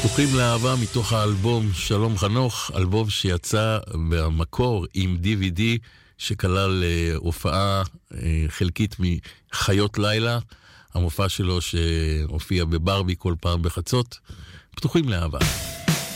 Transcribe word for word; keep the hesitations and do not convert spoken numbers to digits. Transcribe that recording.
פתוחים לאהבה מתוך האלבום שלום חנוך, אלבום שיצא במקור עם די וי די שכלל הופעה חלקית מחיות לילה, המופע שלו שהופיע בברבי כל פעם בחצות. פתוחים לאהבה.